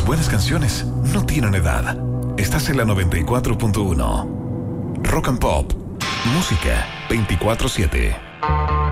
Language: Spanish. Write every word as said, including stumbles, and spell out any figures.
Las buenas canciones no tienen edad. Estás en la noventa y cuatro punto uno. Rock and Pop. Música veinticuatro siete.